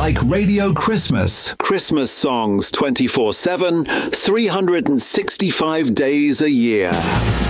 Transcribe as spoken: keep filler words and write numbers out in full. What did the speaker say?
like Radio Christmas. Christmas songs twenty-four seven, three hundred sixty-five days a year.